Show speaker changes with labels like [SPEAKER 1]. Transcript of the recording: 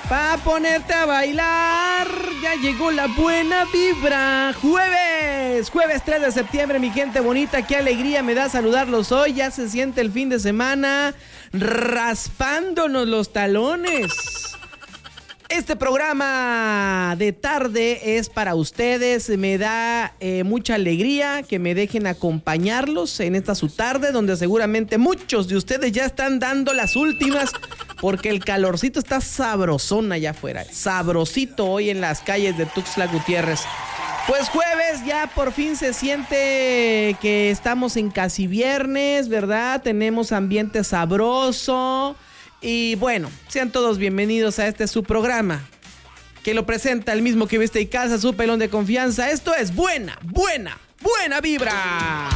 [SPEAKER 1] Pa' ponerte a bailar, ya llegó la buena vibra. Jueves 3 de septiembre, mi gente bonita, qué alegría me da saludarlos hoy. Ya se siente el fin de semana raspándonos los talones. Este programa de tarde es para ustedes. Me da mucha alegría que me dejen acompañarlos en esta su tarde, donde seguramente muchos de ustedes ya están dando las últimas, porque el calorcito está sabrosón allá afuera. Sabrosito hoy en las calles de Tuxtla Gutiérrez. Pues jueves, ya por fin se siente que estamos en casi viernes, ¿verdad? Tenemos ambiente sabroso. Y bueno, sean todos bienvenidos a este su programa, que lo presenta el mismo que viste y calza, su pelón de confianza. Esto es buena vibra.